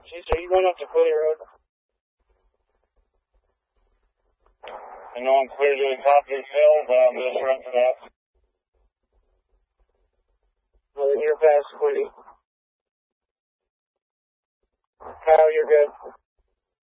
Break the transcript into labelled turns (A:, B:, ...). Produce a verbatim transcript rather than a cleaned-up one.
A: Jeez, are you going up to Quilly Road?
B: I know I'm clear to the top of this hill, but I'm just running up.
A: Well, then you're past Quilly. Kyle, you're good.